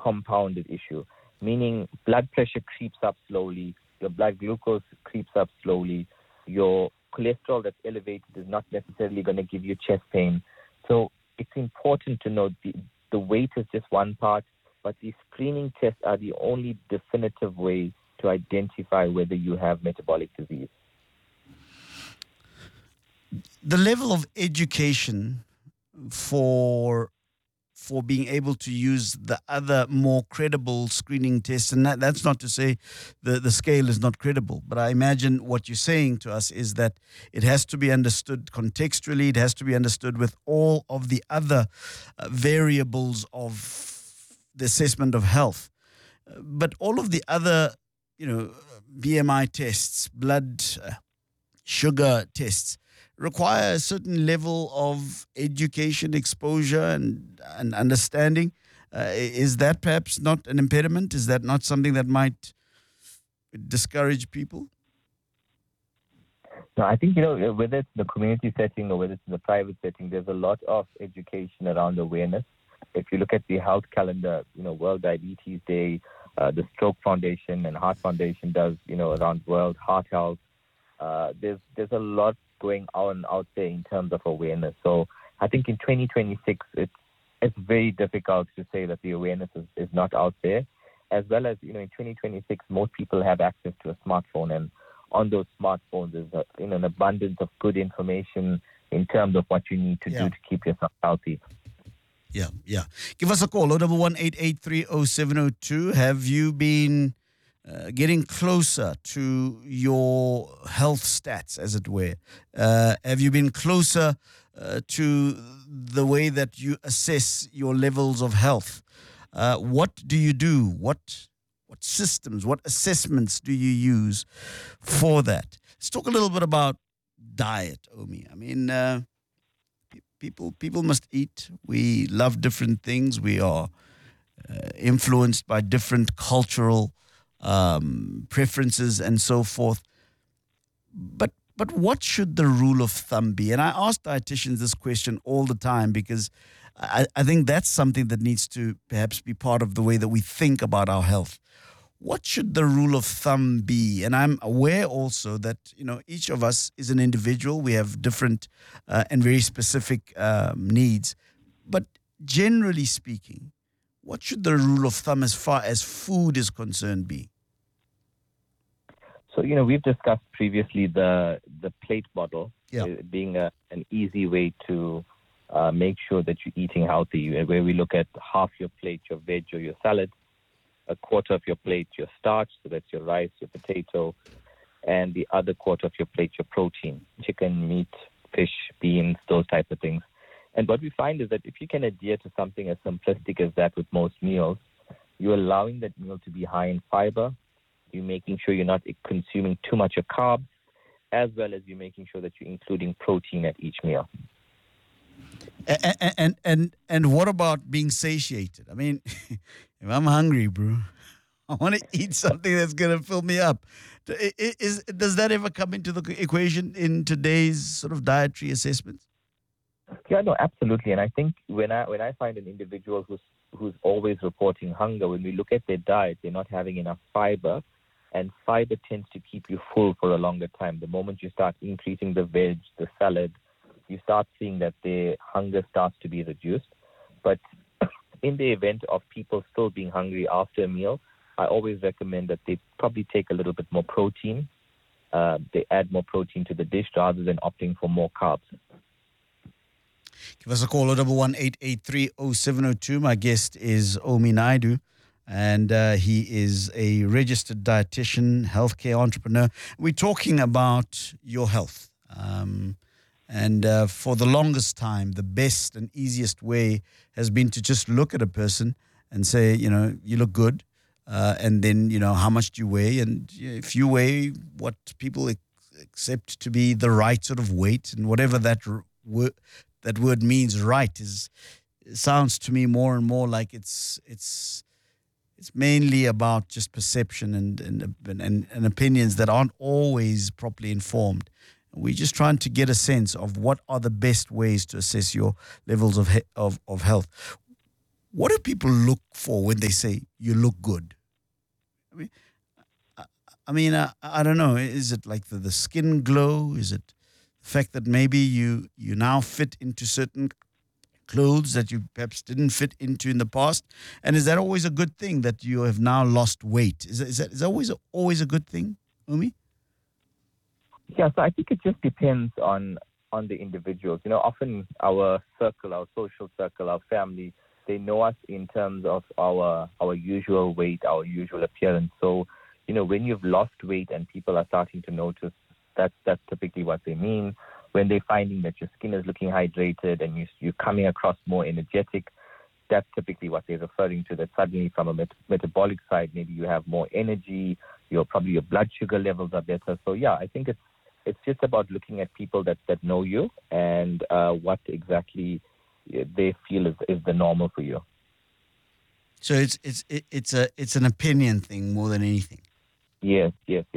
compounded issue, meaning blood pressure creeps up slowly, your blood glucose creeps up slowly, your cholesterol that's elevated is not necessarily going to give you chest pain. So it's important to know the weight is just one part, but the screening tests are the only definitive way to identify whether you have metabolic disease. The level of education for being able to use the other more credible screening tests, and that's not to say the scale is not credible, but I imagine what you're saying to us is that it has to be understood contextually, it has to be understood with all of the other variables of the assessment of health. But all of the other, BMI tests, blood sugar tests, require a certain level of education, exposure, and understanding. Is that perhaps not an impediment? Is that not something that might discourage people? No, I think, whether it's in the community setting or whether it's in the private setting, there's a lot of education around awareness. If you look at the health calendar, World Diabetes Day, the Stroke Foundation and Heart Foundation does, around World Heart Health. There's a lot going on out there in terms of awareness. So I think in 2026, it's very difficult to say that the awareness is not out there. As well as, in 2026, most people have access to a smartphone, and on those smartphones is an abundance of good information in terms of what you need to do to keep yourself healthy. Yeah. Give us a call, 011-883-0702. Have you been getting closer to your health stats, as it were? Have you been closer to the way that you assess your levels of health? What do you do? What systems, what assessments do you use for that? Let's talk a little bit about diet, Omi. I mean, people must eat. We love different things. We are influenced by different cultural preferences and so forth. But what should the rule of thumb be? And I ask dietitians this question all the time because I think that's something that needs to perhaps be part of the way that we think about our health. What should the rule of thumb be? And I'm aware also that, each of us is an individual. We have different and very specific needs. But generally speaking, what should the rule of thumb as far as food is concerned be? So, we've discussed previously the plate model being an easy way to make sure that you're eating healthy, where we look at half your plate, your veg or your salad, a quarter of your plate, your starch, so that's your rice, your potato, and the other quarter of your plate, your protein, chicken, meat, fish, beans, those type of things. And what we find is that if you can adhere to something as simplistic as that with most meals, you're allowing that meal to be high in fiber, you're making sure you're not consuming too much of carbs, as well as you're making sure that you're including protein at each meal. And what about being satiated? I mean, if I'm hungry, bro, I want to eat something that's going to fill me up. Does that ever come into the equation in today's sort of dietary assessments? Yeah, no, absolutely. And I think when I find an individual who's always reporting hunger, when we look at their diet, they're not having enough fiber, and fiber tends to keep you full for a longer time. The moment you start increasing the veg, the salad, you start seeing that their hunger starts to be reduced. But in the event of people still being hungry after a meal, I always recommend that they probably take a little bit more protein. They add more protein to the dish rather than opting for more carbs. Give us a call, 011-883-0702. My guest is Omi Naidu, and he is a registered dietitian, healthcare entrepreneur. We're talking about your health. And for the longest time, the best and easiest way has been to just look at a person and say, you look good. And then, how much do you weigh? And if you weigh what people accept to be the right sort of weight, and whatever that word means, right, sounds to me more and more like it's mainly about just perception and opinions that aren't always properly informed. We're just trying to get a sense of what are the best ways to assess your levels of health. what do people look for when they say you look good? I mean, I don't know. Is it like the skin glow? Is it the fact that maybe you now fit into certain clothes that you perhaps didn't fit into in the past? And is that always a good thing that you have now lost weight? Is that always a good thing, Umi? Yeah, so I think it just depends on the individuals. Often our circle, our social circle, our family, they know us in terms of our usual weight, our usual appearance. So, when you've lost weight and people are starting to notice, that's typically what they mean. When they're finding that your skin is looking hydrated and you're coming across more energetic, that's typically what they're referring to, that suddenly from a metabolic side, maybe you have more energy, your blood sugar levels are better. So yeah, I think it's just about looking at people that know you and what exactly they feel is the normal for you. So it's an opinion thing more than anything. Yes.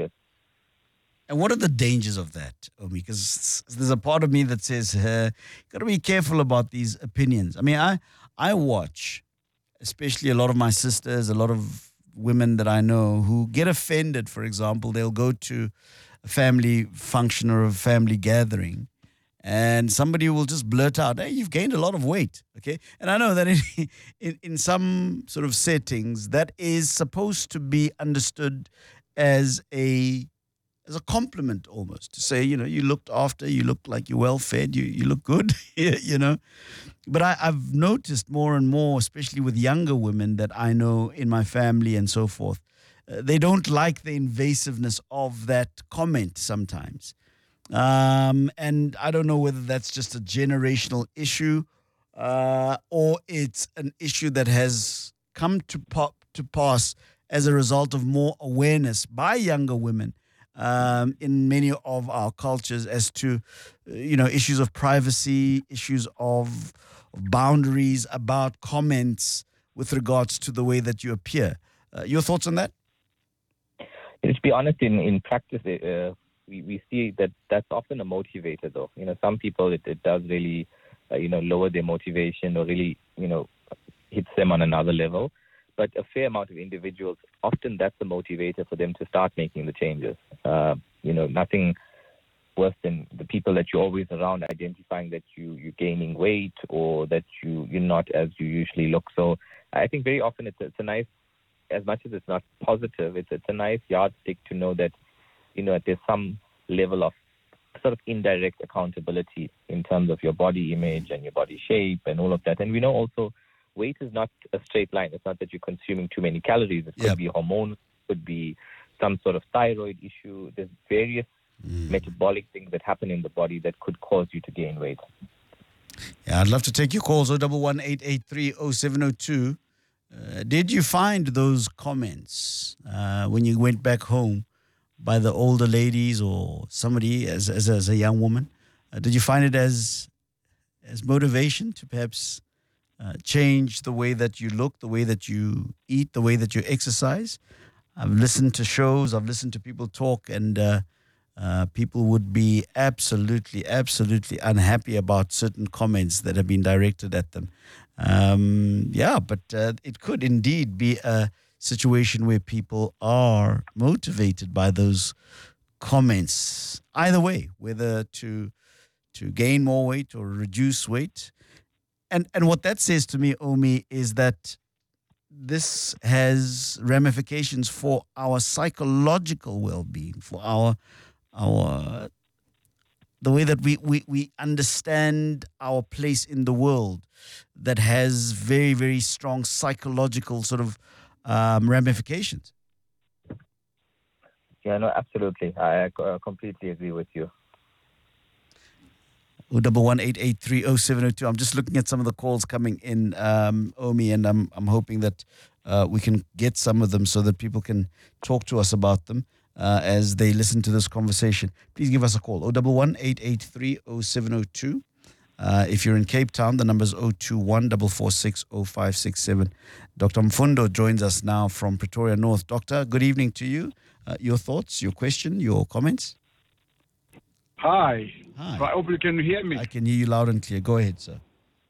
And what are the dangers of that, Omi? Because there's a part of me that says, got to be careful about these opinions. I mean, I watch, especially a lot of my sisters, a lot of women that I know who get offended. For example, they'll go to a family function or a family gathering, and somebody will just blurt out, "Hey, you've gained a lot of weight." Okay, and I know that in some sort of settings that is supposed to be understood as a compliment, almost, to say, you looked after, you look like you're well fed, you look good, But I've noticed more and more, especially with younger women that I know in my family and so forth, they don't like the invasiveness of that comment sometimes. And I don't know whether that's just a generational issue or it's an issue that has come to pass as a result of more awareness by younger women in many of our cultures as to, issues of privacy, issues of boundaries about comments with regards to the way that you appear. Your thoughts on that? To be honest, in practice, we see that that's often a motivator, though. Some people, it does really, lower their motivation or really, hits them on another level. But a fair amount of individuals, often that's a motivator for them to start making the changes. Nothing worse than the people that you're always around identifying that you're gaining weight or that you're not as you usually look. So I think very often it's a nice, as much as it's not positive, it's a nice yardstick to know that, there's some level of sort of indirect accountability in terms of your body image and your body shape and all of that. And we know also weight is not a straight line. It's not that you're consuming too many calories. It could be hormones, could be some sort of thyroid issue. There's various metabolic things that happen in the body that could cause you to gain weight. Yeah, I'd love to take your calls, 011-883-0702. Did you find those comments when you went back home by the older ladies or somebody as a young woman? Did you find it as motivation to perhaps change the way that you look, the way that you eat, the way that you exercise? I've listened to shows, I've listened to people talk, and people would be absolutely unhappy about certain comments that have been directed at them. But it could indeed be a situation where people are motivated by those comments, either way, whether to gain more weight or reduce weight. And what that says to me, Omi, is that this has ramifications for our psychological well-being, for our the way that we understand our place in the world, that has very, very strong psychological sort of ramifications. Yeah, no, absolutely. I completely agree with you. 011-883-0702. I'm just looking at some of the calls coming in, Omi, and I'm hoping that we can get some of them so that people can talk to us about them as they listen to this conversation. Please give us a call, 011-883-0702. If you're in Cape Town, the number is 021-446-0567. Dr. Mfundo joins us now from Pretoria North. Doctor, good evening to you. Your thoughts, your question, your comments? Hi. I hope you can hear me. I can hear you loud and clear. Go ahead, sir.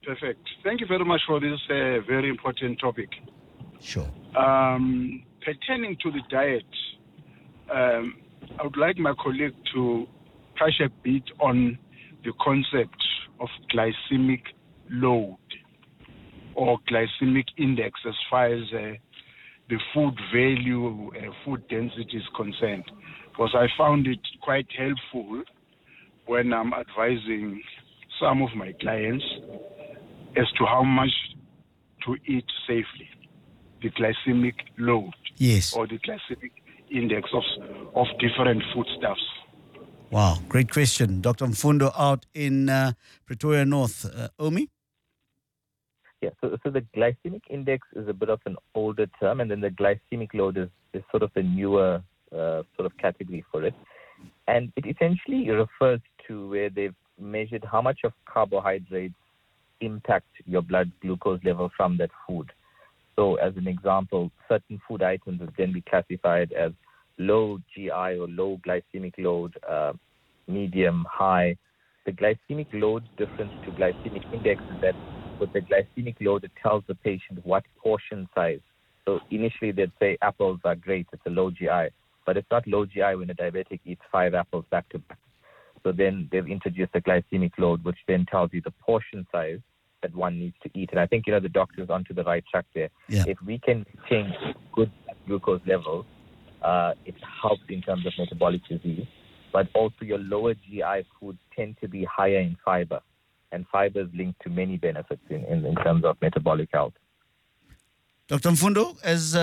Perfect. Thank you very much for this very important topic. Sure. Pertaining to the diet, I would like my colleague to touch a bit on the concept of glycemic load or glycemic index as far as the food value, food density is concerned, because I found it quite helpful when I'm advising some of my clients as to how much to eat safely, the glycemic load, yes, or the glycemic index of different foodstuffs. Wow, great question. Dr. Mfundo out in Pretoria North. Omi? Yeah, so the glycemic index is a bit of an older term, and then the glycemic load is sort of a newer sort of category for it. And it essentially refers to where they've measured how much of carbohydrates impact your blood glucose level from that food. So as an example, certain food items would then be classified as low GI or low glycemic load, medium, high. The glycemic load difference to glycemic index is that with the glycemic load, it tells the patient what portion size. So initially they'd say apples are great, it's a low GI, but it's not low GI when a diabetic eats 5 apples back to back. So then they've introduced a glycemic load, which then tells you the portion size that one needs to eat. And I think, the doctor's onto the right track there. Yeah. If we can change good glucose levels, it helps in terms of metabolic disease. But also your lower GI foods tend to be higher in fiber. And fiber is linked to many benefits in terms of metabolic health. Dr. Mfundo, as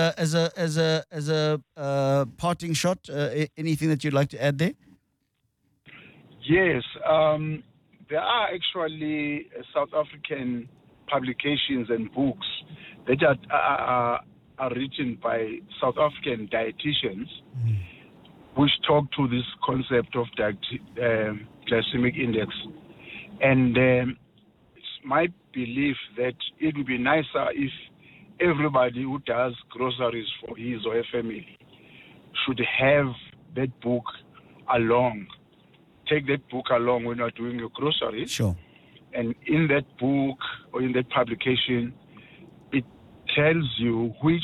a parting shot, anything that you'd like to add there? Yes, there are actually South African publications and books that are written by South African dietitians, which talk to this concept of glycemic index. And it's my belief that it would be nicer if everybody who does groceries for his or her family should have that book along. Take that book along when you're doing your groceries. Sure. And in that book or in that publication, it tells you which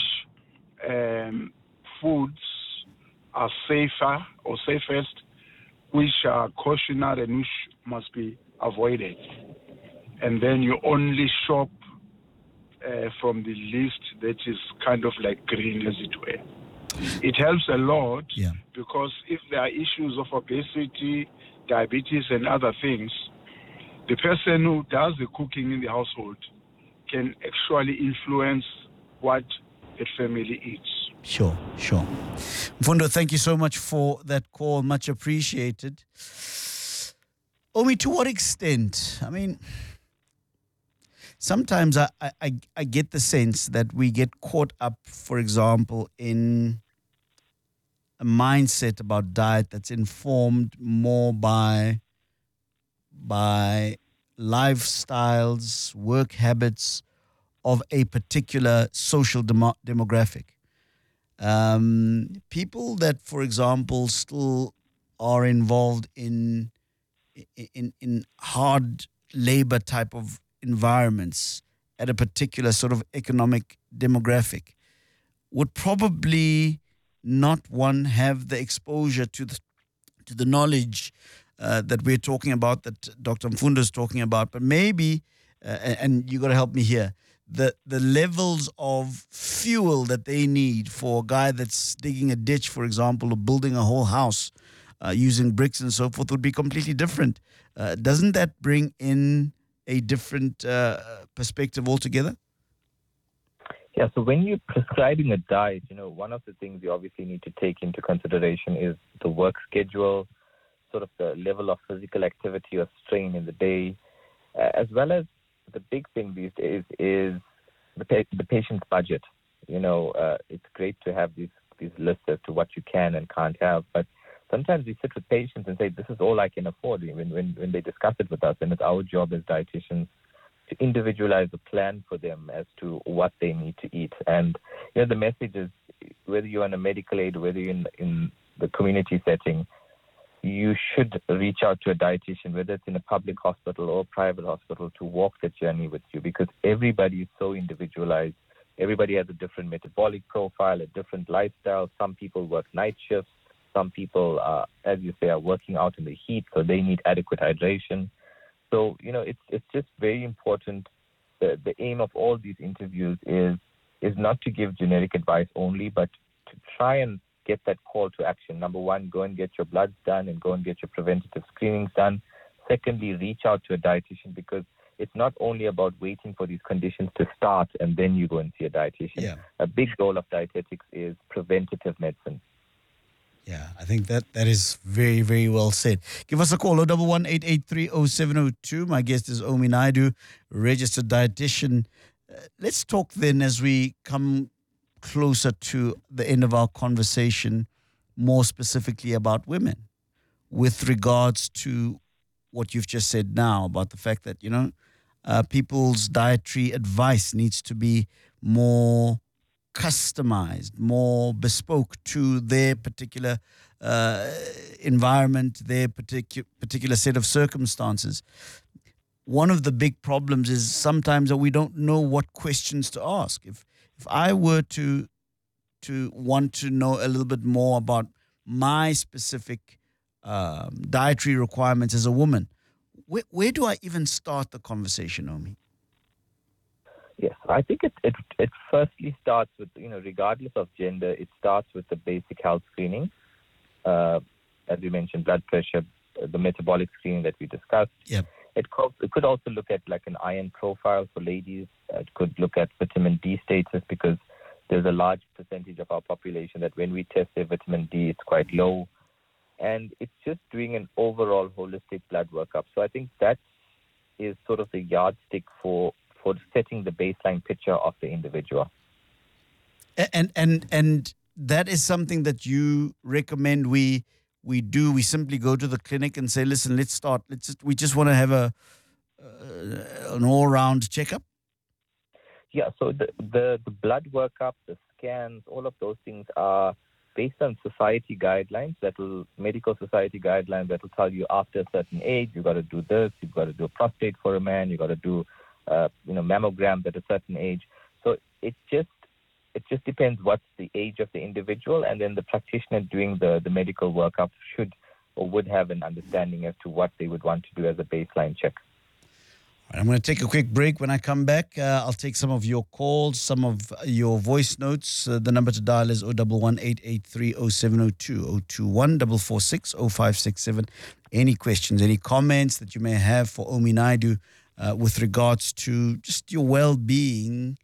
foods are safer or safest, which are cautionary and which must be avoided. And then you only shop from the list that is kind of like green, as it were. It helps a lot because if there are issues of obesity, diabetes, and other things, the person who does the cooking in the household can actually influence what the family eats. Sure. Mfundo, thank you so much for that call. Much appreciated. Omi, to what extent? I mean, sometimes I get the sense that we get caught up, for example, in a mindset about diet that's informed more by lifestyles, work habits of a particular social demographic. People that, for example, still are involved in hard labor type of environments at a particular sort of economic demographic would probably not have the exposure to the knowledge that we're talking about, that Dr. Mfundo is talking about, but maybe, and you got to help me here, the levels of fuel that they need for a guy that's digging a ditch, for example, or building a whole house using bricks and so forth would be completely different. Doesn't that bring in a different perspective altogether? Yeah, so when you're prescribing a diet, one of the things you obviously need to take into consideration is the work schedule, sort of the level of physical activity or strain in the day, as well as the big thing these days is the patient's budget. It's great to have these lists as to what you can and can't have, but sometimes we sit with patients and say, this is all I can afford when they discuss it with us, and it's our job as dietitians to individualize a plan for them as to what they need to eat. And, the message is, whether you're on a medical aid, whether you're in the community setting, you should reach out to a dietitian, whether it's in a public hospital or private hospital, to walk the journey with you, because everybody is so individualized. Everybody has a different metabolic profile, a different lifestyle. Some people work night shifts. Some people, as you say, are working out in the heat, so they need adequate hydration. So, it's just very important. The aim of all these interviews is not to give generic advice only, but to try and get that call to action. Number one, go and get your bloods done and go and get your preventative screenings done. Secondly, reach out to a dietitian, because it's not only about waiting for these conditions to start and then you go and see a dietitian. Yeah. A big goal of dietetics is preventative medicine. Yeah, I think that is very, very well said. Give us a call, 011-883-0702. My guest is Omi Naidu, registered dietitian. Let's talk then, as we come closer to the end of our conversation, more specifically about women, with regards to what you've just said now about the fact that, people's dietary advice needs to be more customized, more bespoke to their particular environment, their particular set of circumstances. One of the big problems is sometimes that we don't know what questions to ask. If I were to want to know a little bit more about my specific dietary requirements as a woman, where do I even start the conversation, Omi? Yes, I think it firstly starts with, regardless of gender, it starts with the basic health screening. As you mentioned, blood pressure, the metabolic screening that we discussed. Yep. It could also look at like an iron profile for ladies. It could look at vitamin D status, because there's a large percentage of our population that when we test their vitamin D, it's quite low. And it's just doing an overall holistic blood workup. So I think that is sort of the yardstick for setting the baseline picture of the individual. And that is something that you recommend we do. We simply go to the clinic and say, listen, let's start. We just want to have an all-round checkup. Yeah, so the blood workup, the scans, all of those things are based on society guidelines, medical society guidelines that will tell you after a certain age, you've got to do this, you've got to do a prostate for a man, you've got to do mammograms at a certain age. So it just depends what's the age of the individual, and then the practitioner doing the medical workup should or would have an understanding as to what they would want to do as a baseline check. I'm going to take a quick break. When I come back, I'll take some of your calls, some of your voice notes. The number to dial is 011-883-0702, 021-446-0567. Any questions, any comments that you may have for Omi Naidu with regards to just your well-being,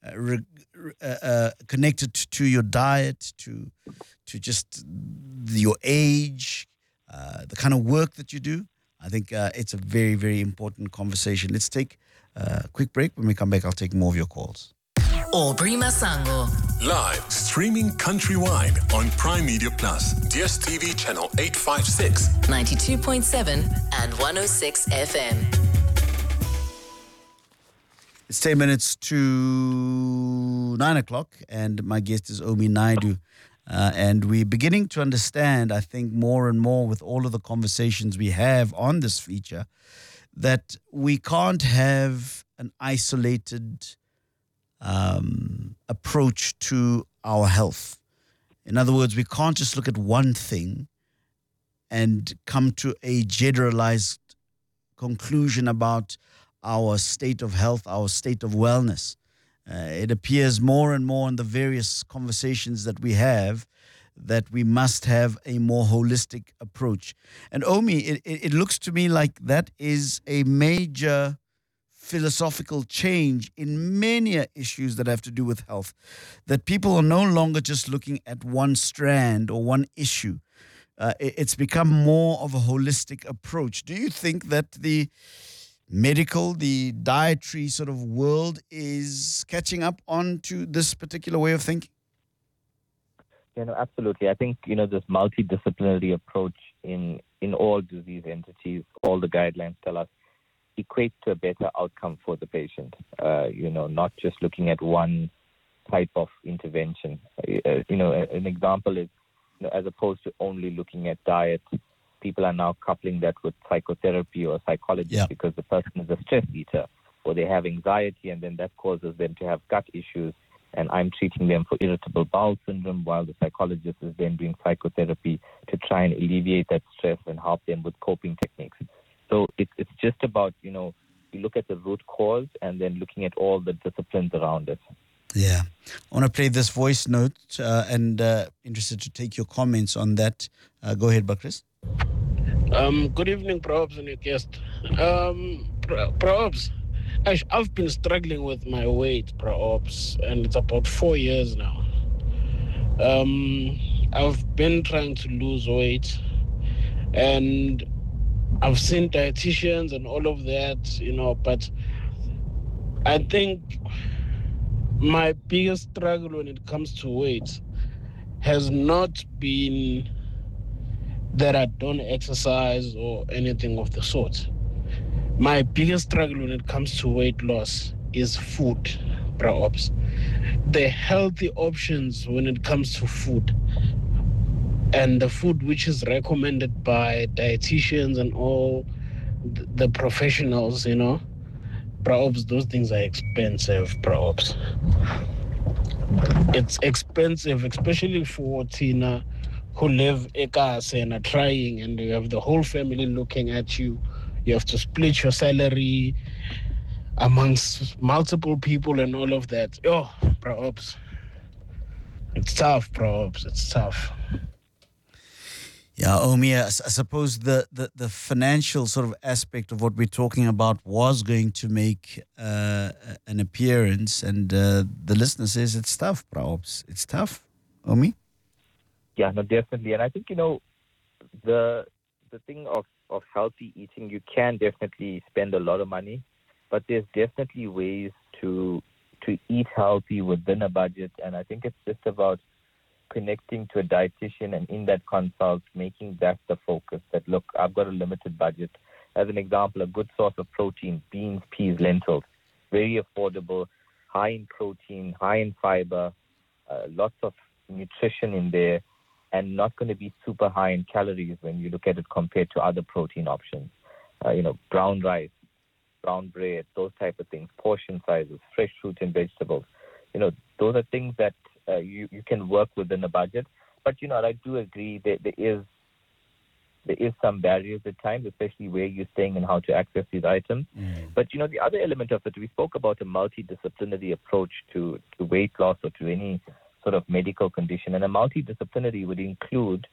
connected to your diet, to just your age, the kind of work that you do. I think it's a very, very important conversation. Let's take a quick break. When we come back, I'll take more of your calls. Aubrey Masango. Live, streaming countrywide on Prime Media Plus, DSTV channel 856, 92.7 and 106 FM. It's 10 minutes to 9 o'clock, and my guest is Omi Naidu. And we're beginning to understand, I think, more and more with all of the conversations we have on this feature, that we can't have an isolated approach to our health. In other words, we can't just look at one thing and come to a generalized conclusion about our state of health, our state of wellness. It appears more and more in the various conversations that we have that we must have a more holistic approach. And Omi, it looks to me like that is a major philosophical change in many issues that have to do with health, that people are no longer just looking at one strand or one issue. It's become more of a holistic approach. Do you think that the medical, the dietary sort of world is catching up onto this particular way of thinking? Absolutely. I think, this multidisciplinary approach in all disease entities, all the guidelines tell us, equates to a better outcome for the patient. Not just looking at one type of intervention. An example is, as opposed to only looking at diet, people are now coupling that with psychotherapy or psychology because the person is a stress eater or they have anxiety, and then that causes them to have gut issues. And I'm treating them for irritable bowel syndrome while the psychologist is then doing psychotherapy to try and alleviate that stress and help them with coping techniques. So it's just about, you look at the root cause and then looking at all the disciplines around it. Yeah. I want to play this voice note and interested to take your comments on that. Go ahead, Bakris. Good evening, Probs and your guest. Probs, I've been struggling with my weight, Probs, and it's about 4 years now. I've been trying to lose weight, and I've seen dietitians and all of that, but I think my biggest struggle when it comes to weight has not been that I don't exercise or anything of the sort. My biggest struggle when it comes to weight loss is food, Probs. The healthy options when it comes to food and the food which is recommended by dietitians and all the professionals, Probs, those things are expensive, Probs. It's expensive, especially for Tina who live ekas and are trying, and you have the whole family looking at you. You have to split your salary amongst multiple people and all of that. Oh, Probs. It's tough, Probs. It's tough. Yeah, Omi, I suppose the financial sort of aspect of what we're talking about was going to make an appearance, and the listener says it's tough, Probs. It's tough. Omi? Yeah, no, definitely. And I think, the thing of healthy eating, you can definitely spend a lot of money, but there's definitely ways to eat healthy within a budget. And I think it's just about connecting to a dietitian and in that consult, making that the focus, that, look, I've got a limited budget. As an example, a good source of protein, beans, peas, lentils, very affordable, high in protein, high in fiber, lots of nutrition in there, and not going to be super high in calories when you look at it compared to other protein options. Brown rice, brown bread, those type of things, portion sizes, fresh fruit and vegetables. Those are things that you can work within a budget. But, I do agree that there is some barriers at times, especially where you're staying and how to access these items. But, the other element of it, we spoke about a multidisciplinary approach to weight loss or to any sort of medical condition. And a multidisciplinary would include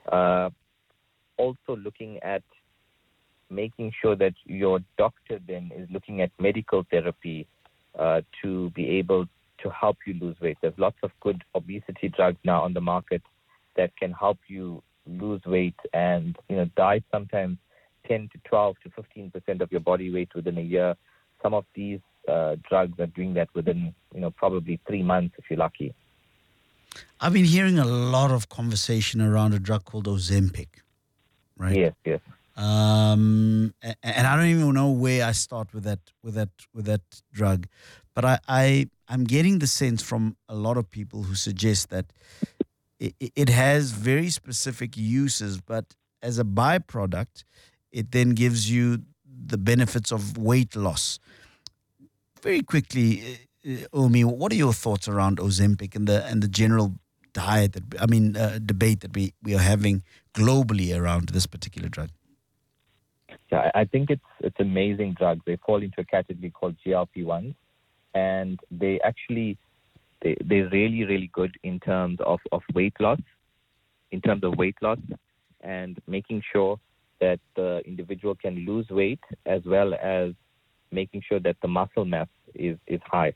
also looking at making sure that your doctor then is looking at medical therapy to be able to help you lose weight. There's lots of good obesity drugs now on the market that can help you lose weight, and diet sometimes 10 to 12 to 15% of your body weight within a year. Some of these drugs are doing that within probably 3 months if you're lucky. I've been hearing a lot of conversation around a drug called Ozempic, right? Yes. And I don't even know where I start with that drug, but I'm getting the sense from a lot of people who suggest that it has very specific uses, but as a byproduct, it then gives you the benefits of weight loss. Very quickly, Omi, what are your thoughts around Ozempic and the general debate that we are having globally around this particular drug? Yeah, I think it's amazing drugs. They fall into a category called GLP-1s, and they're really, really good in terms of weight loss, and making sure that the individual can lose weight, as well as making sure that the muscle mass is high.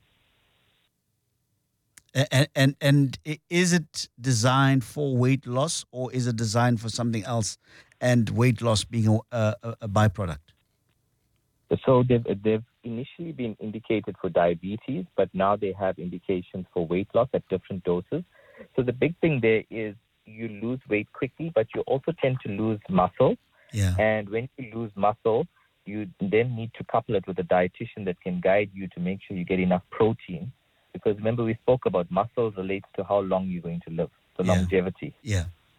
And is it designed for weight loss, or is it designed for something else, and weight loss being a byproduct? So they've initially been indicated for diabetes, but now they have indications for weight loss at different doses. So the big thing there is you lose weight quickly, but you also tend to lose muscle. Yeah. And when you lose muscle, you then need to couple it with a dietitian that can guide you to make sure you get enough protein. Because remember, we spoke about muscle relates to how long you're going to live, so longevity. Yeah.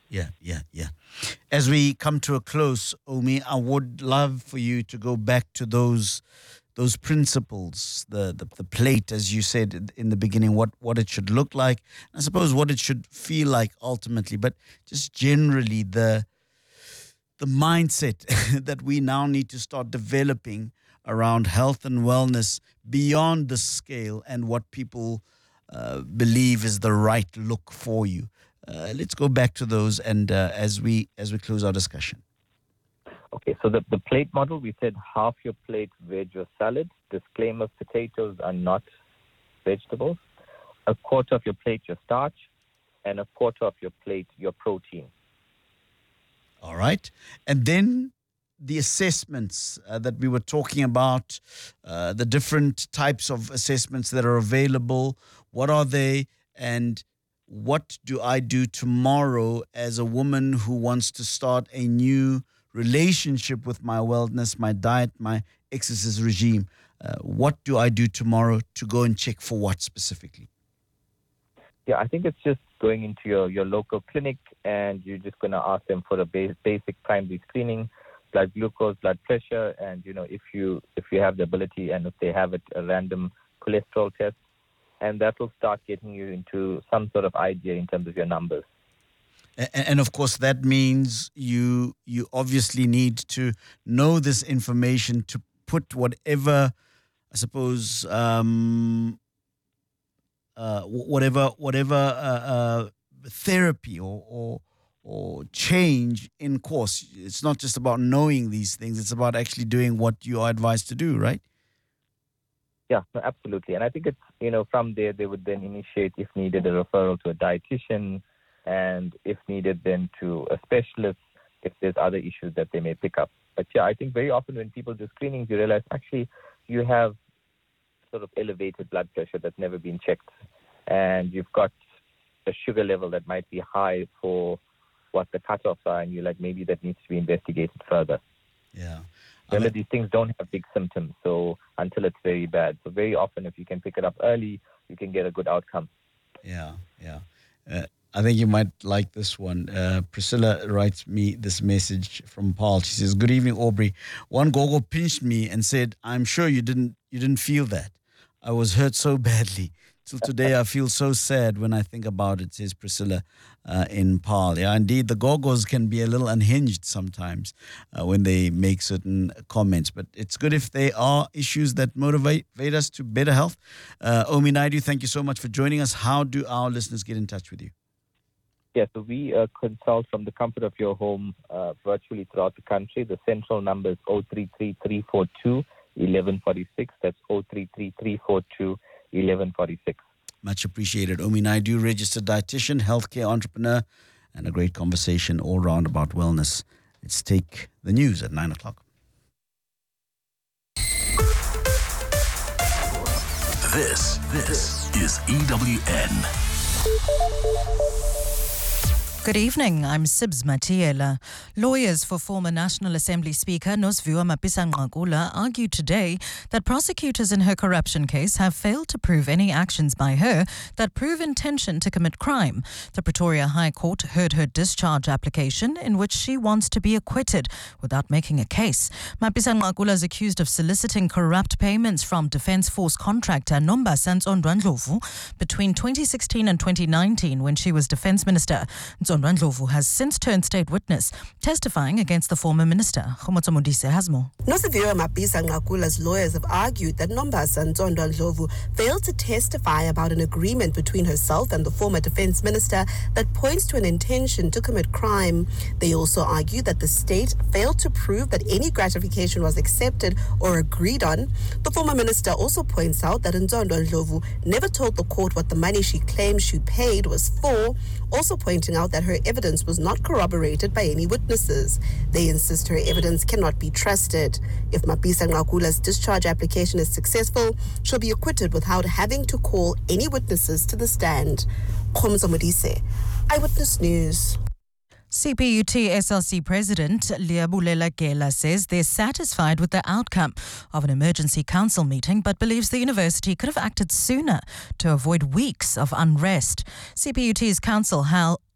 Yeah. As we come to a close, Omi, I would love for you to go back to those principles, the plate, as you said in the beginning, what it should look like, I suppose what it should feel like ultimately, but just generally the mindset that we now need to start developing around health and wellness beyond the scale and what people believe is the right look for you. Let's go back to those and as we close our discussion. Okay, so the plate model, we said half your plate veg or salad. Disclaimer, potatoes are not vegetables. A quarter of your plate your starch, and a quarter of your plate your protein. All right. And then the assessments that we were talking about, the different types of assessments that are available. What are they? And what do I do tomorrow as a woman who wants to start a new relationship with my wellness, my diet, my exercise regime? What do I do tomorrow to go and check for what specifically? Yeah, I think it's just going into your local clinic and you're just going to ask them for a basic primary screening, blood glucose, blood pressure, and if you have the ability and if they have it, a random cholesterol test, and that will start getting you into some sort of idea in terms of your numbers. And of course, that means you obviously need to know this information to put whatever, I suppose, whatever therapy or change in course. It's not just about knowing these things; it's about actually doing what you are advised to do, right? Yeah, no, absolutely. And I think it's from there they would then initiate, if needed, a referral to a dietitian. And if needed, then to a specialist if there's other issues that they may pick up. But yeah, I think very often when people do screenings, you realize actually you have sort of elevated blood pressure that's never been checked. And you've got a sugar level that might be high for what the cutoffs are. And you're like, maybe that needs to be investigated further. Yeah. Remember, these things don't have big symptoms so until it's very bad. So very often if you can pick it up early, you can get a good outcome. Yeah. I think you might like this one. Priscilla writes me this message from Paul. She says, "Good evening, Aubrey. One gogo pinched me and said, 'I'm sure you didn't feel that. I was hurt so badly. Till today, I feel so sad when I think about it,' says Priscilla in Paul." Yeah, indeed, the gogos can be a little unhinged sometimes when they make certain comments. But it's good if they are issues that motivate us to better health. Omi Naidu, thank you so much for joining us. How do our listeners get in touch with you? Yeah, so we consult from the comfort of your home virtually throughout the country. The central number is 033-342-1146. That's 033-342-1146. Much appreciated. Omi Naidu, registered dietitian, healthcare entrepreneur, and a great conversation all round about wellness. Let's take the news at 9 o'clock. This is EWN. Good evening, I'm Sibs Matiela. Lawyers for former National Assembly Speaker Nosiviwe Mapisa-Nqakula argued today that prosecutors in her corruption case have failed to prove any actions by her that prove intention to commit crime. The Pretoria High Court heard her discharge application in which she wants to be acquitted without making a case. Mapisa-Nqakula is accused of soliciting corrupt payments from Defence Force contractor Nombasa Ntsondwa-Ndlovu between 2016 and 2019 when she was Defence Minister. Ntsondwa-Ndlovu has since turned state witness, testifying against the former minister. Khomotso Modise has more. Nosiviwe Mapisa-Nqakula's lawyers have argued that Nombasa Ntsondwa-Ndlovu failed to testify about an agreement between herself and the former defense minister that points to an intention to commit crime. They also argue that the state failed to prove that any gratification was accepted or agreed on. The former minister also points out that Ntsondwa-Ndlovu never told the court what the money she claimed she paid was for, also pointing out that her evidence was not corroborated by any witnesses. They insist her evidence cannot be trusted. If Mapisa-Nqakula's discharge application is successful, she'll be acquitted without having to call any witnesses to the stand. Khomotso Modise, Eyewitness News. CPUT SLC President Liabulela Gela says they're satisfied with the outcome of an emergency council meeting, but believes the university could have acted sooner to avoid weeks of unrest. CPUT's council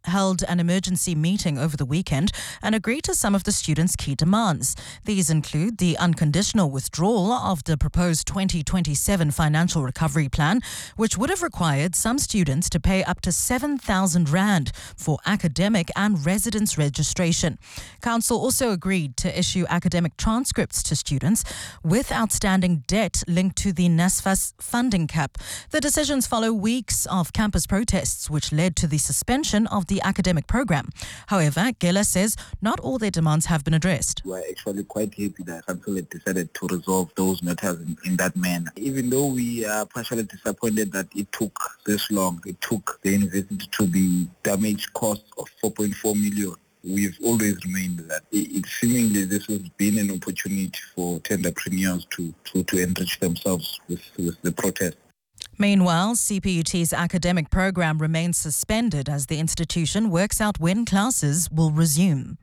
held an emergency meeting over the weekend and agreed to some of the students' key demands. These include the unconditional withdrawal of the proposed 2027 financial recovery plan, which would have required some students to pay up to 7,000 rand for academic and residence registration. Council also agreed to issue academic transcripts to students with outstanding debt linked to the NSFAS funding cap. The decisions follow weeks of campus protests, which led to the suspension of the academic program. However, Gela says not all their demands have been addressed. We're actually quite happy that Council had decided to resolve those matters in that manner. Even though we are partially disappointed that it took this long, it took the university to the damage cost of 4.4 million. We've always remained that. Seemingly this has been an opportunity for entrepreneurs to enrich themselves with the protest. Meanwhile, CPUT's academic program remains suspended as the institution works out when classes will resume.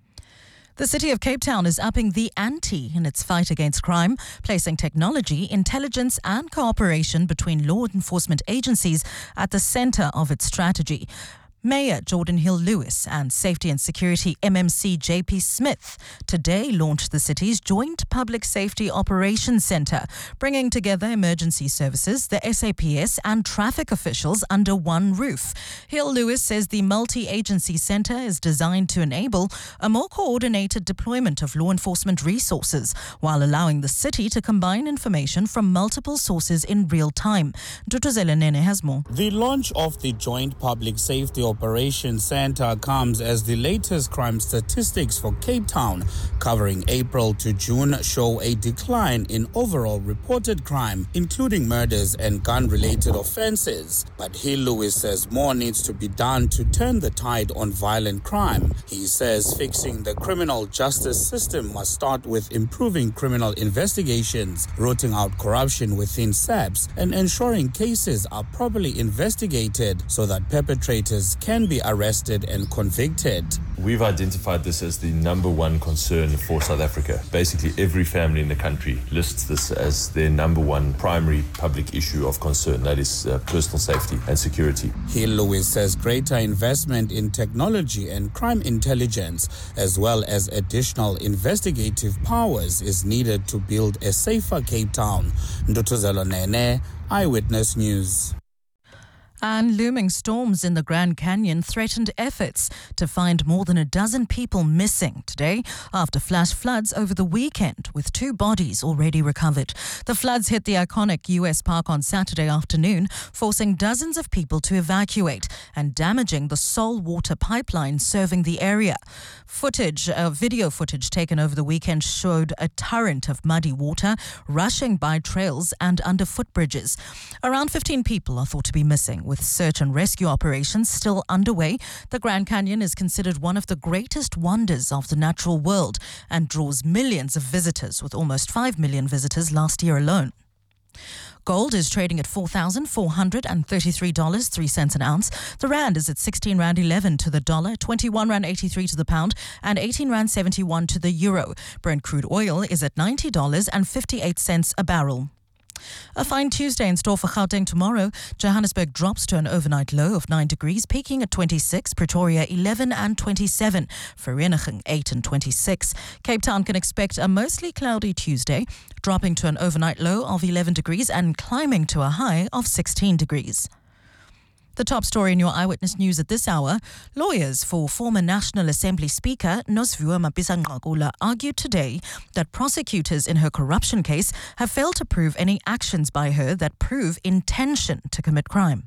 The City of Cape Town is upping the ante in its fight against crime, placing technology, intelligence and cooperation between law enforcement agencies at the centre of its strategy. Mayor Jordan Hill-Lewis and Safety and Security MMC JP Smith today launched the city's joint Public Safety Operations Centre, bringing together emergency services, the SAPS and traffic officials under one roof. Hill-Lewis says the multi-agency centre is designed to enable a more coordinated deployment of law enforcement resources while allowing the city to combine information from multiple sources in real time. Dutuzela Nene has more. The launch of the joint Public Safety Operations Centre comes as the latest crime statistics for Cape Town, covering April to June, show a decline in overall reported crime, including murders and gun-related offences. But Hill-Lewis says more needs to be done to turn the tide on violent crime. He says fixing the criminal justice system must start with improving criminal investigations, rooting out corruption within SAPS, and ensuring cases are properly investigated so that perpetrators can be arrested and convicted. We've identified this as the number one concern for South Africa. Basically, every family in the country lists this as their number one primary public issue of concern, that is personal safety and security. Hill-Lewis says greater investment in technology and crime intelligence, as well as additional investigative powers, is needed to build a safer Cape Town. Ndutuzelo Nene, Eyewitness News. And looming storms in the Grand Canyon threatened efforts to find more than a dozen people missing today after flash floods over the weekend, with 2 bodies already recovered. The floods hit the iconic U.S. park on Saturday afternoon, forcing dozens of people to evacuate and damaging the Sol water pipeline serving the area. Video footage taken over the weekend showed a torrent of muddy water rushing by trails and under footbridges. Around 15 people are thought to be missing, with search and rescue operations still underway. The Grand Canyon is considered one of the greatest wonders of the natural world and draws millions of visitors, with almost 5 million visitors last year alone. Gold is trading at $4,433.03 an ounce. The rand is at 16 rand 11 to the dollar, 21 rand 83 to the pound, and 18 rand 71 to the euro. Brent crude oil is at $90.58 a barrel. A fine Tuesday in store for Gauteng tomorrow. Johannesburg drops to an overnight low of 9 degrees, peaking at 26, Pretoria 11 and 27, Vereeniging 8 and 26. Cape Town can expect a mostly cloudy Tuesday, dropping to an overnight low of 11 degrees and climbing to a high of 16 degrees. The top story in your Eyewitness News at this hour: lawyers for former National Assembly Speaker Nosiviwe Mapisa-Nqakula argued today that prosecutors in her corruption case have failed to prove any actions by her that prove intention to commit crime.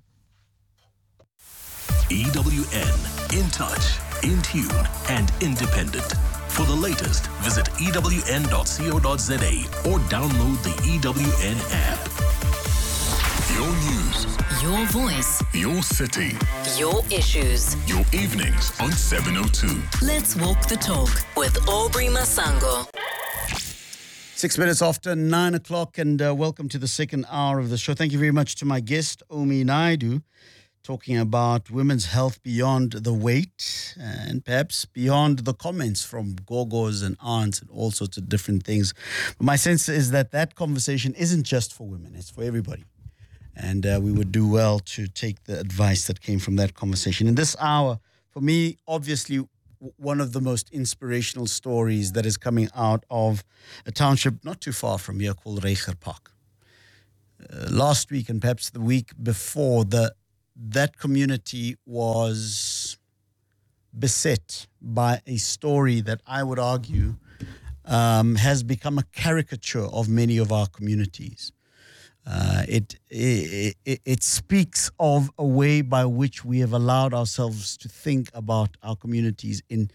EWN, in touch, in tune and independent. For the latest, visit ewn.co.za or download the EWN app. Your news, your voice, your city, your issues, your evenings on 702. Let's walk the talk with Aubrey Masango. 6 minutes after 9 o'clock, and welcome to the second hour of the show. Thank you very much to my guest, Omi Naidu, talking about women's health beyond the weight and perhaps beyond the comments from gogos and aunts and all sorts of different things. But my sense is that conversation isn't just for women, it's for everybody. And we would do well to take the advice that came from that conversation. In this hour, for me, obviously, one of the most inspirational stories that is coming out of a township not too far from here called Reiger Park. Last week and perhaps the week before, that community was beset by a story that I would argue has become a caricature of many of our communities. It speaks of a way by which we have allowed ourselves to think about our communities in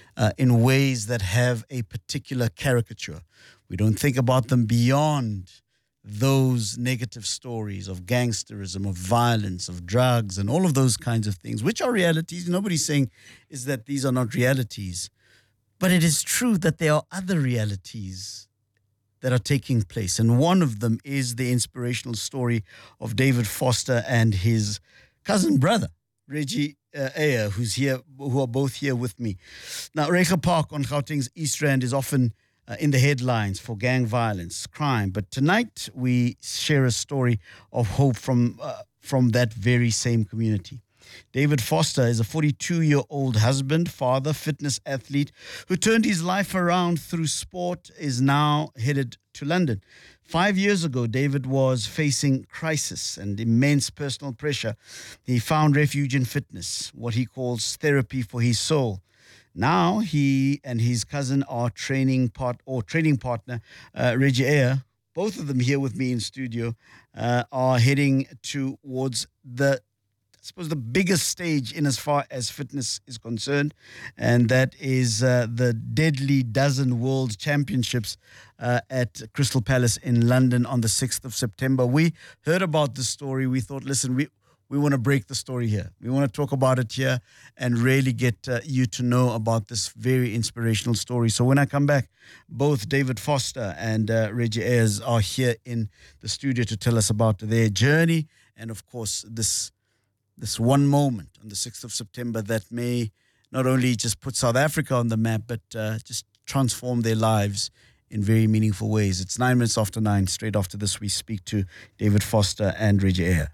ways that have a particular caricature. We don't think about them beyond those negative stories of gangsterism, of violence, of drugs, and all of those kinds of things, which are realities. Nobody's saying is that these are not realities. But it is true that there are other realities that are taking place. And one of them is the inspirational story of David Foster and his cousin brother, Reggie Ayer, who are both here with me. Now, Reiger Park on Gauteng's East Rand is often in the headlines for gang violence, crime. But tonight we share a story of hope from that very same community. David Foster is a 42-year-old husband, father, fitness athlete who turned his life around through sport, is now headed to London. 5 years ago, David was facing crisis and immense personal pressure. He found refuge in fitness, what he calls therapy for his soul. Now he and his cousin are training partner, Reggie Ayer, both of them here with me in studio, are heading towards the biggest stage in as far as fitness is concerned, and that is the Deadly Dozen World Championships at Crystal Palace in London on the 6th of September. We heard about this story. We thought, listen, we want to break the story here. We want to talk about it here and really get you to know about this very inspirational story. So when I come back, both David Foster and Reggie Ayers are here in the studio to tell us about their journey and, of course, this one moment on the 6th of September that may not only just put South Africa on the map, but just transform their lives in very meaningful ways. It's 9 minutes after 9. Straight after this, we speak to David Foster and Reggie Ayer.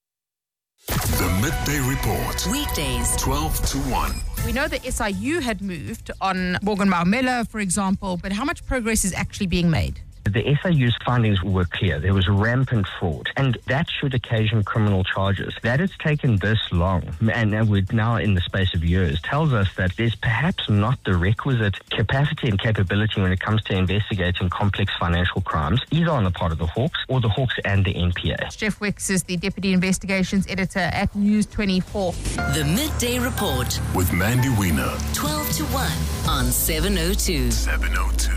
The Midday Report. Weekdays, 12 to 1. We know that SIU had moved on Morgan Maumela, for example, but how much progress is actually being made? The SIU's findings were clear. There was rampant fraud, and that should occasion criminal charges. That it's taken this long, and we're now in the space of years, tells us that there's perhaps not the requisite capacity and capability when it comes to investigating complex financial crimes, either on the part of the Hawks or the Hawks and the NPA. Jeff Wicks is the Deputy Investigations Editor at News 24. The Midday Report With Mandy Wiener. 12 to 1 on 702. 702.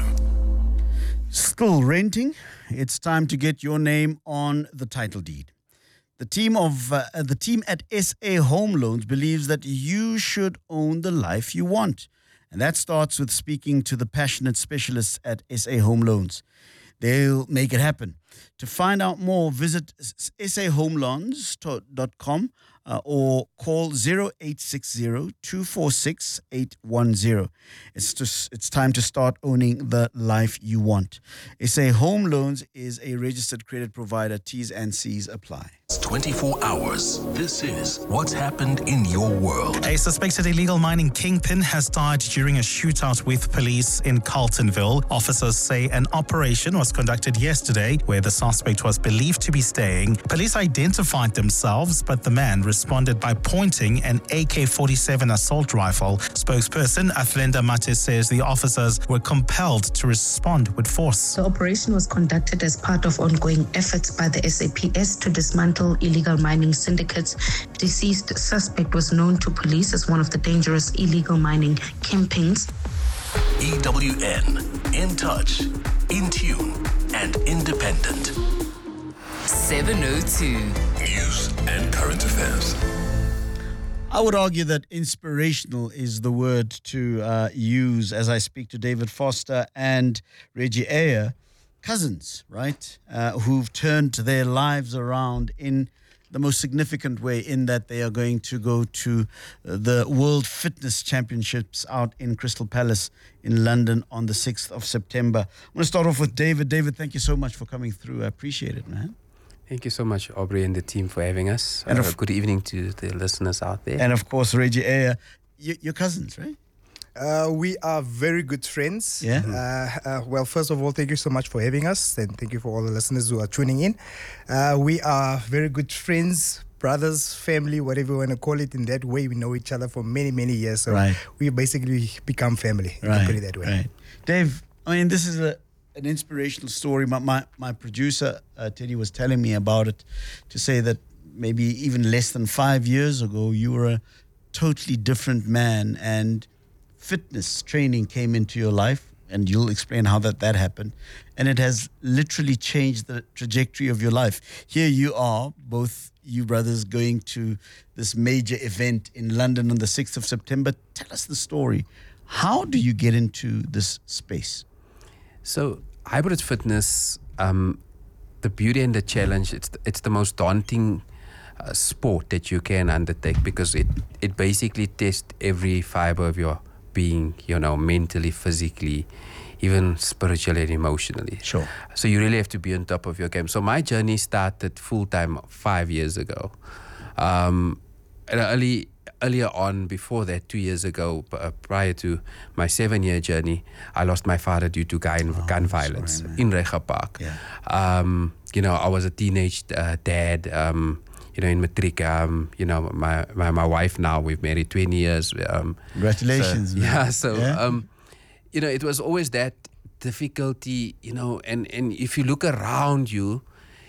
Still renting? It's time to get your name on the title deed. The team at SA Home Loans believes that you should own the life you want. And that starts with speaking to the passionate specialists at SA Home Loans. They'll make it happen. To find out more, visit sahomeloans.com or call 0860-246-810. It's time to start owning the life you want. SA Home Loans is a registered credit provider. T's and C's apply. It's 24 hours. This is what's happened in your world. A suspected illegal mining kingpin has died during a shootout with police in Carltonville. Officers say an operation was conducted yesterday where the suspect was believed to be staying. Police identified themselves, but the man responded by pointing an AK-47 assault rifle. Spokesperson Athlenda Mate says the officers were compelled to respond with force. The operation was conducted as part of ongoing efforts by the SAPS to dismantle illegal mining syndicates. Deceased suspect was known to police as one of the dangerous illegal mining kingpins. EWN, in touch, in tune, and independent. 702. News and current affairs. I would argue that inspirational is the word to use as I speak to David Foster and Reggie Ayer, cousins, right, who've turned their lives around in the most significant way, in that they are going to go to the World Fitness Championships out in Crystal Palace in London on the 6th of September. I'm going to start off with David. David, thank you so much for coming through. I appreciate it, man. Thank you so much, Aubrey and the team, for having us. And good evening to the listeners out there. And of course, Reggie Ayer, you're cousins, right? We are very good friends. Yeah. Well, first of all, thank you so much for having us, and thank you for all the listeners who are tuning in. We are very good friends, brothers, family, whatever you want to call it. In that way, we know each other for many, many years. So we basically become family. You can put it that way. Right. Dave, I mean, this is an inspirational story. My producer, Teddy, was telling me about it to say that maybe even less than 5 years ago, you were a totally different man, and fitness training came into your life, and you'll explain how that happened. And it has literally changed the trajectory of your life. Here you are, both you brothers, going to this major event in London on the 6th of September. Tell us the story. How do you get into this space? So hybrid fitness, the beauty and the challenge, it's the most daunting sport that you can undertake, because it basically tests every fiber of your being, mentally, physically, even spiritually and emotionally. Sure. So you really have to be on top of your game. So my journey started full-time 5 years ago. And earlier on, before that, 2 years ago, prior to my 7-year journey, I lost my father due to gun violence in Reiger Park. Yeah. I was a teenage dad, in matric. My wife now, we've married 20 years. Congratulations. It was always that difficulty, and if you look around you,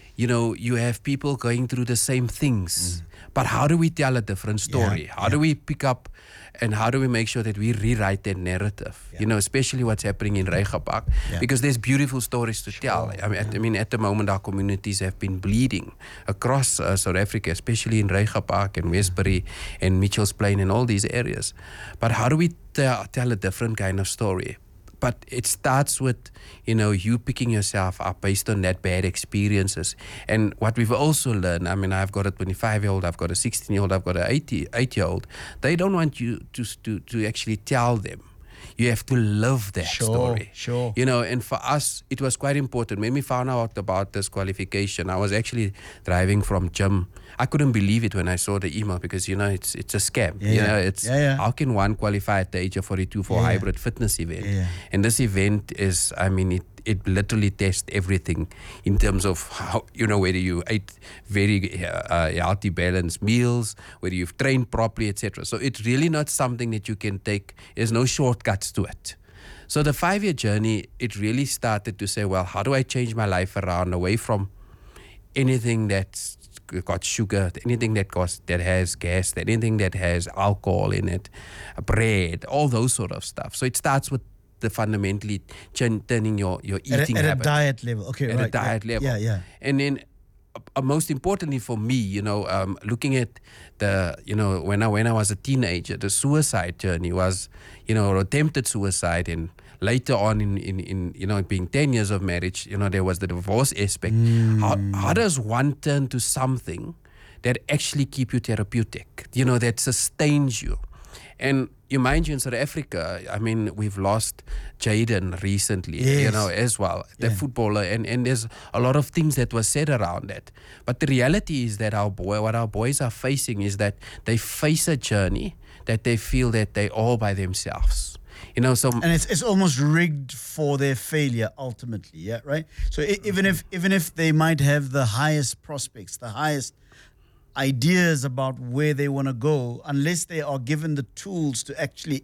you have people going through the same things. But how do we tell a different story? How do we pick up and how do we make sure that we rewrite that narrative? Especially what's happening in Reiger Park, because there's beautiful stories to tell. I mean, at the moment, our communities have been bleeding across South Africa, especially in Reiger Park and Westbury and Mitchell's Plain and all these areas. But how do we tell a different kind of story? But it starts with, you picking yourself up based on that bad experiences. And what we've also learned, I mean, I've got a 25-year-old, I've got a 16-year-old, I've got an 8-year-old. They don't want you to actually tell them. You have to live that story. Sure. And for us, it was quite important. When we found out about this qualification, I was actually driving from gym. I couldn't believe it when I saw the email, because, it's a scam. How can one qualify at the age of 42 for a hybrid fitness event? And this event is, it literally tests everything in terms of how, whether you ate very healthy, balanced meals, whether you've trained properly, etc. So it's really not something that you can take. There's no shortcuts to it. So the 5-year journey, it really started to say, well, how do I change my life around away from anything that's got sugar, anything that has gas, anything that has alcohol in it, bread, all those sort of stuff. So it starts with the fundamentally turning your eating at habit. A diet level. Okay, at a diet level. Yeah. And then most importantly for me, looking at the, when I was a teenager, the suicide journey was, attempted suicide, and later on in being 10 years of marriage, there was the divorce aspect. How does one turn to something that actually keep you therapeutic, that sustains you? And you mind you, in South Africa, I mean, we've lost Jaden recently, as well, the footballer, and there's a lot of things that were said around that. But the reality is that what our boys are facing is that they face a journey that they feel that they're all by themselves. And it's almost rigged for their failure ultimately, right? So even if they might have the highest prospects, the highest ideas about where they want to go, unless they are given the tools to actually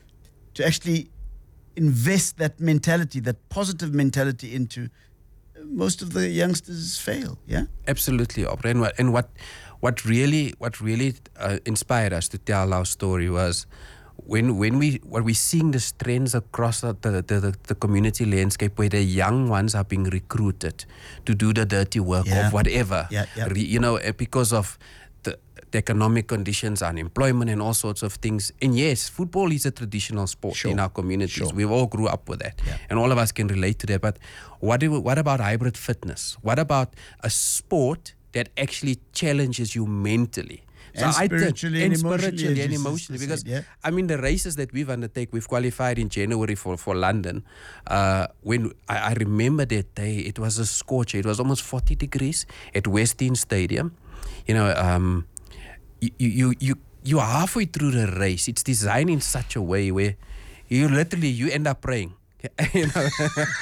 invest that mentality, that positive mentality into, most of the youngsters fail. Yeah, absolutely, Aubrey. And what really inspired us to tell our story was when we're seeing the trends across the community landscape, where the young ones are being recruited to do the dirty work of whatever, because of the economic conditions, unemployment, and all sorts of things. And yes, football is a traditional sport in our communities. We all grew up with that, and all of us can relate to that. But what about hybrid fitness? What about a sport that actually challenges you mentally? And spiritually and emotionally, because I mean, the races that we've undertaken, we've qualified in January for London. When I remember that day, it was a scorcher. It was almost 40 degrees at West End Stadium. You you're halfway through the race. It's designed in such a way where you end up praying. You know,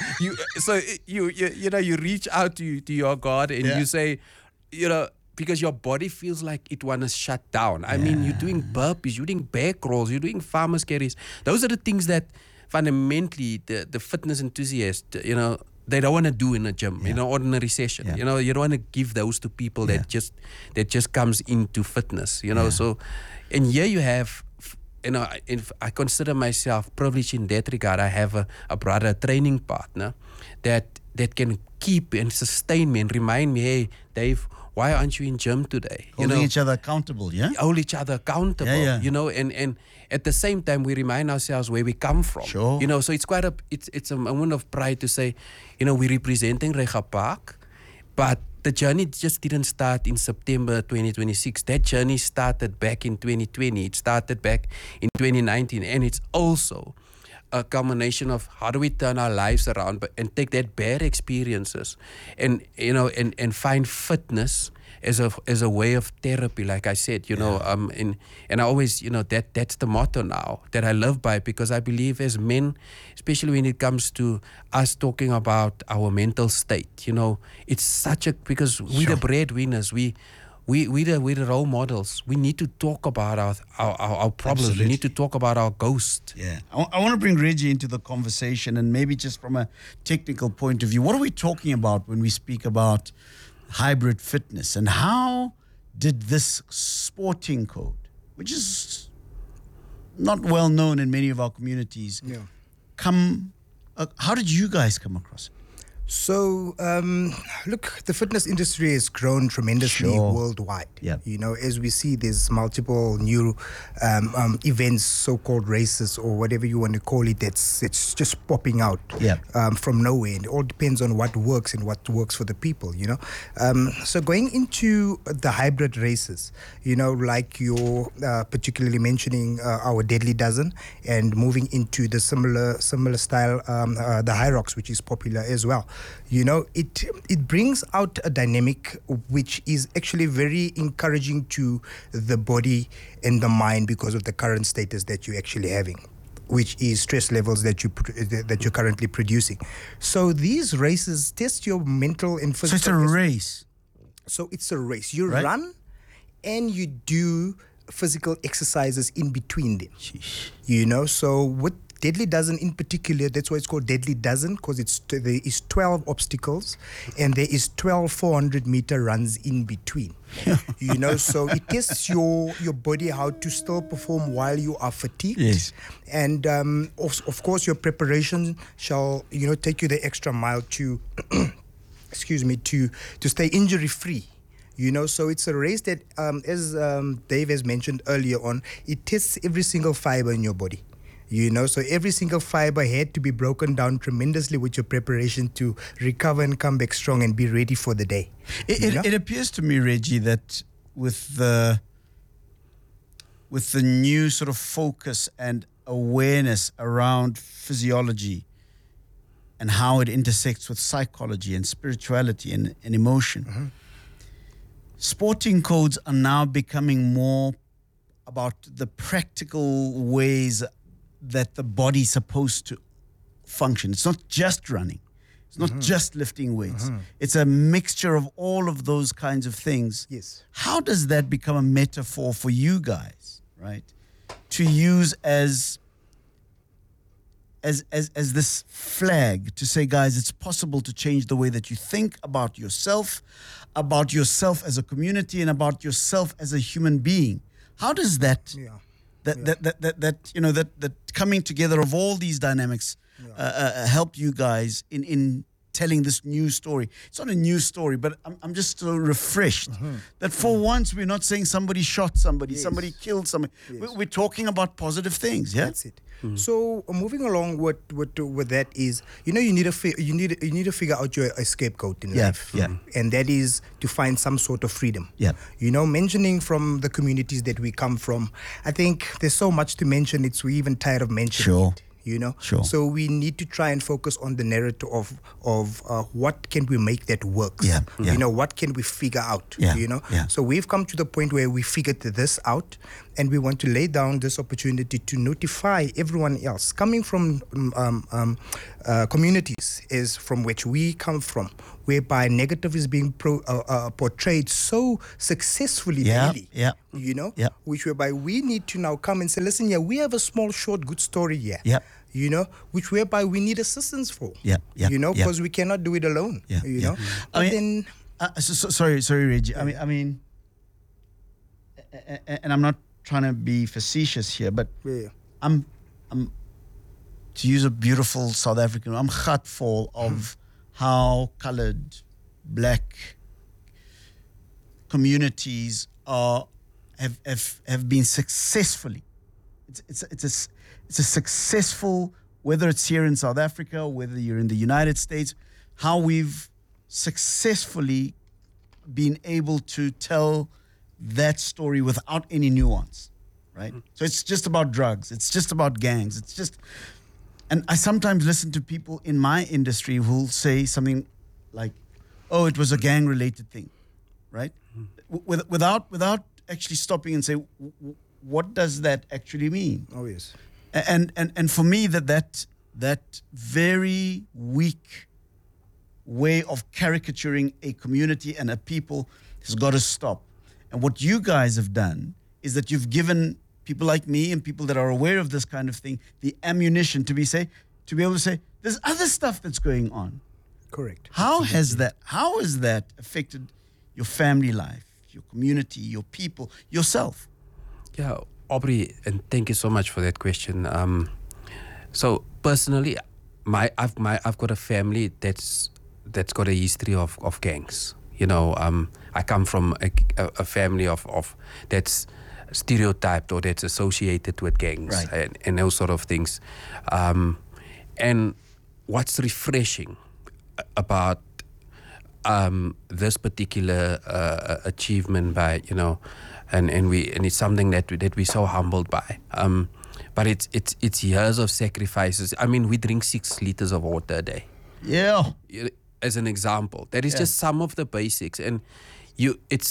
you reach out to your God and you say, you know, because your body feels like it wants to shut down. I mean, you're doing burpees, you're doing back rolls, you're doing farmer's carries. Those are the things that fundamentally the fitness enthusiast, you know, they don't want to do in a gym, in an ordinary session. You know, you don't want to give those to people that just comes into fitness, you know. So, and here you have, you know, I consider myself privileged in that regard. I have a brother, a training partner that can keep and sustain me and remind me, hey, Dave, why aren't you in gym today? Holding each other accountable, Hold each other accountable, you know, and at the same time, we remind ourselves where we come from. Sure. You know, so it's a moment of pride to say, you know, we're representing Rega Park, but the journey just didn't start in September 2026. That journey started back in 2020. It started back in 2019. And it's also a culmination of how do we turn our lives around and take that bad experiences and, you know, and find fitness as a way of therapy, like I said, you know, and I always, you know, that's the motto now that I live by, because I believe as men, especially when it comes to us talking about our mental state, you know, it's such a, because we're the breadwinners, we're the role models. We need to talk about our problems. Absolutely. We need to talk about our ghost. Yeah. I want to bring Reggie into the conversation, and maybe just from a technical point of view, what are we talking about when we speak about hybrid fitness, and how did this sporting code, which is not well known in many of our communities, come? How did you guys come across it? So, look, the fitness industry has grown tremendously worldwide. You know, as we see, there's multiple new events, so-called races or whatever you want to call it, it's just popping out from nowhere. And it all depends on what works and what works for the people, you know. So going into the hybrid races, you know, like you're particularly mentioning our Deadly Dozen, and moving into the similar style, the High Rocks, which is popular as well. You know, it brings out a dynamic which is actually very encouraging to the body and the mind because of the current status that you're actually having, which is stress levels that you're currently producing. So these races test your mental and physical. So it's a race. So it's a race. You run and you do physical exercises in between them. You know, so with Deadly Dozen in particular, that's why it's called Deadly Dozen, because there is 12 obstacles and there is 12 400-meter runs in between. You know, so it tests your body how to still perform while you are fatigued. Yes. And of course, your preparation shall, you know, take you the extra mile to, excuse me, to stay injury free. You know, so it's a race that, as Dave has mentioned earlier on, it tests every single fiber in your body. You know, so every single fiber had to be broken down tremendously with your preparation to recover and come back strong and be ready for the day. It appears to me, Reggie, that with the new sort of focus and awareness around physiology and how it intersects with psychology and spirituality and emotion, sporting codes are now becoming more about the practical ways that the body's supposed to function. It's not just running. It's not just lifting weights. It's a mixture of all of those kinds of things. Yes. How does that become a metaphor for you guys, right? To use as this flag to say, guys, it's possible to change the way that you think about yourself as a community, and about yourself as a human being. How does that that coming together of all these dynamics help you guys in telling this new story? It's not a new story, but I'm just so refreshed that for once we're not saying somebody shot somebody, somebody killed somebody. We're talking about positive things. Yeah, that's it. So moving along with that is, you know, you need to figure out your scapegoat in life. And that is to find some sort of freedom. You know, mentioning from the communities that we come from, I think there's so much to mention. We're even tired of mentioning it. You know, so we need to try and focus on the narrative of what can we make that work. You know, what can we figure out? You know, so we've come to the point where we figured this out, And we want to lay down this opportunity to notify everyone else coming from communities is from which we come from, whereby negative is being portrayed so successfully daily, you know, which whereby we need to now come and say, listen, we have a small, short, good story here. You know, which whereby we need assistance for. You know, because we cannot do it alone. You know, sorry, Reggie. I mean, and I'm not trying to be facetious here, but I'm to use a beautiful South African, I'm gutful of how colored black communities have been successfully. It's a successful, whether it's here in South Africa, whether you're in the United States, how we've successfully been able to tell that story without any nuance, right? So it's just about drugs. It's just about gangs. It's just, and I sometimes listen to people in my industry who'll say something like, "Oh, it was a gang-related thing," right? Without actually stopping and say, what does that actually mean? Oh yes. And for me, that very weak way of caricaturing a community and a people has got to stop. And what you guys have done is that you've given people like me and people that are aware of this kind of thing the ammunition to be able to say, there's other stuff that's going on. Correct. How has that affected your family life, your community, your people, yourself? Yeah, Aubrey, and thank you so much for that question. So personally, I've got a family that's got a history of gangs. You know, I come from a family of that's stereotyped or that's associated with gangs, right, and those sort of things. And what's refreshing about this particular achievement by, you know, and it's something that we're so humbled by. But it's years of sacrifices. I mean, we drink 6 liters of water a day. Yeah. As an example, that is just some of the basics, and it's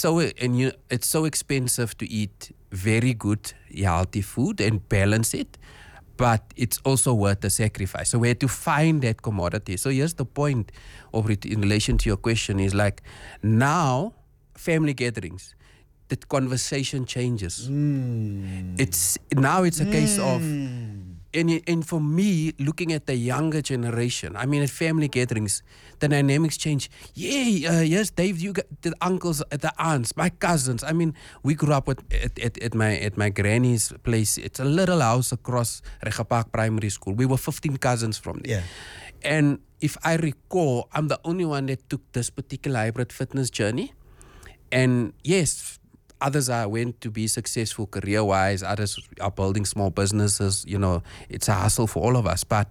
so expensive to eat very good, healthy food and balance it, but it's also worth the sacrifice. So we had to find that commodity. So here's the point of it in relation to your question is like, now family gatherings, the conversation changes. It's a case of, and for me, looking at the younger generation, I mean, at family gatherings, the dynamics change. Yes, Dave, you got the uncles, the aunts, my cousins. I mean, we grew up at my granny's place. It's a little house across Rega Park Primary School. We were 15 cousins from there. And if I recall, I'm the only one that took this particular hybrid fitness journey. And yes, others went to be successful career-wise. Others are building small businesses. You know, it's a hustle for all of us. But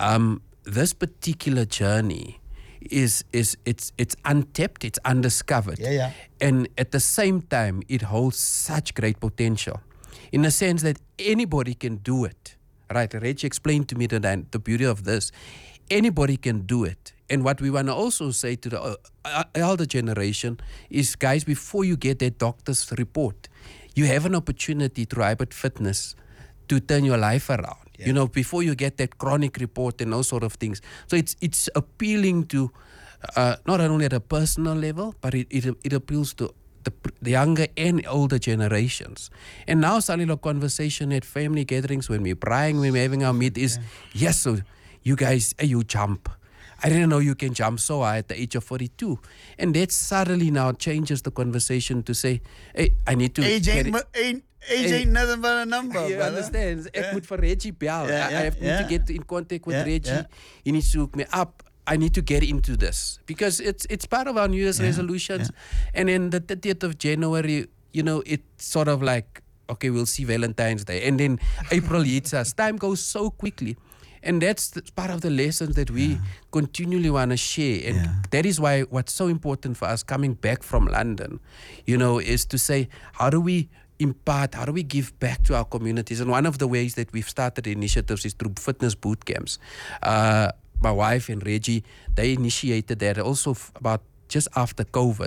this particular journey it's untapped, it's undiscovered. And at the same time, it holds such great potential in the sense that anybody can do it. Right? Reggie explained to me the beauty of this. Anybody can do it. And what we want to also say to the elder generation is, guys, before you get that doctor's report, you have an opportunity through hybrid fitness to turn your life around. You know, before you get that chronic report and those sort of things. So it's appealing to not only at a personal level, but it appeals to the younger and older generations. And now suddenly the conversation at family gatherings, when we're praying, when we're having our meet is, yes, so you guys, you jump. I didn't know you can jump so high at the age of 42. And that suddenly now changes the conversation to say, hey, I need to... Age ain't nothing but a number. You understand? Ek moet vir Reggie bel. I have to get in contact with Reggie. He needs to hook me up. I need to get into this. Because it's part of our New Year's resolutions. And then the 30th of January, you know, it's sort of like, okay, we'll see Valentine's Day. And then April hits us. Time goes so quickly. And that's part of the lessons that we continually want to share. And that is why what's so important for us coming back from London, you know, is to say, how do we impart, how do we give back to our communities? And one of the ways that we've started initiatives is through fitness boot camps. My wife and Reggie, they initiated that also about just after COVID,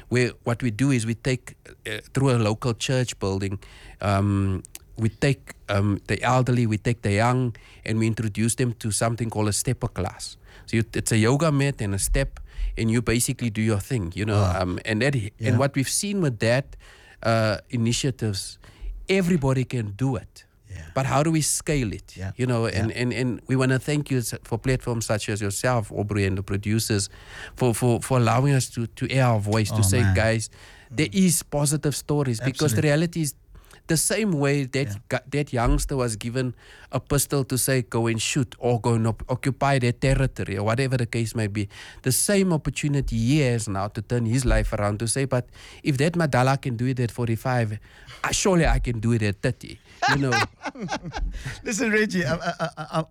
where what we do is we take, through a local church building, we take the elderly, we take the young, and we introduce them to something called a stepper class. So it's a yoga mat and a step, and you basically do your thing, you know. And what we've seen with that initiatives, everybody can do it. But how do we scale it? You know, and we want to thank you for platforms such as yourself, Aubrey, and the producers for allowing us to air our voice, to say, guys, there is positive stories. Because the reality is, the same way that youngster was given a pistol to say, go and shoot or go and occupy their territory or whatever the case may be, the same opportunity he has now to turn his life around to say, but if that Madala can do it at 45, surely I can do it at 30. You know. Listen, Reggie, I'm